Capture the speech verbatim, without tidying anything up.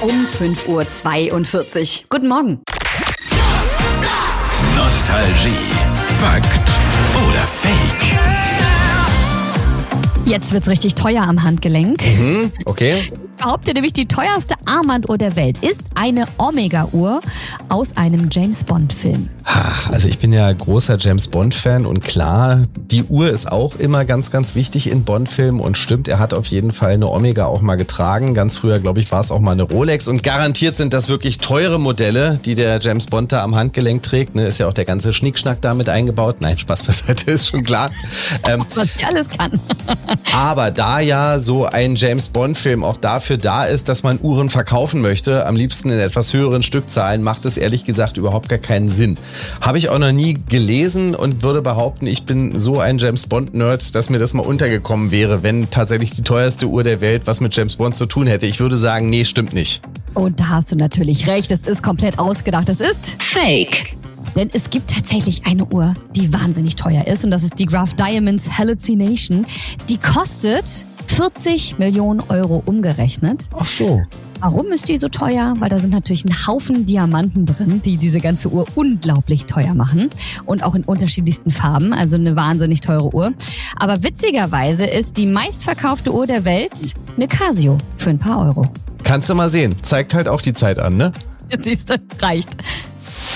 Um fünf Uhr zweiundvierzig. Guten Morgen. Nostalgie, Fakt oder Fake? Jetzt wird's richtig teuer am Handgelenk. Mhm, okay. Ich behaupte nämlich, die teuerste Armbanduhr der Welt ist eine Omega-Uhr aus einem James-Bond-Film. Also ich bin ja großer James-Bond-Fan und klar, die Uhr ist auch immer ganz, ganz wichtig in Bond-Filmen und stimmt, er hat auf jeden Fall eine Omega auch mal getragen. Ganz früher, glaube ich, war es auch mal eine Rolex und garantiert sind das wirklich teure Modelle, die der James Bond da am Handgelenk trägt. Ne, ist ja auch der ganze Schnickschnack damit eingebaut. Nein, Spaß beiseite, ist schon klar. Ähm, Was ich alles kann. Aber da ja so ein James-Bond-Film auch dafür da ist, dass man Uhren verkaufen möchte, am liebsten in etwas höheren Stückzahlen, macht es ehrlich gesagt überhaupt gar keinen Sinn. Habe ich auch noch nie gelesen und würde behaupten, ich bin so ein James-Bond-Nerd, dass mir das mal untergekommen wäre, wenn tatsächlich die teuerste Uhr der Welt was mit James Bond zu tun hätte. Ich würde sagen, nee, stimmt nicht. Und da hast du natürlich recht, es ist komplett ausgedacht. Es ist Fake. Denn es gibt tatsächlich eine Uhr, die wahnsinnig teuer ist und das ist die Graf Diamonds Hallucination. Die kostet vierzig Millionen Euro umgerechnet. Ach so. Warum ist die so teuer? Weil da sind natürlich ein Haufen Diamanten drin, die diese ganze Uhr unglaublich teuer machen. Und auch in unterschiedlichsten Farben, also eine wahnsinnig teure Uhr. Aber witzigerweise ist die meistverkaufte Uhr der Welt eine Casio für ein paar Euro. Kannst du mal sehen. Zeigt halt auch die Zeit an, ne? Siehst du, reicht.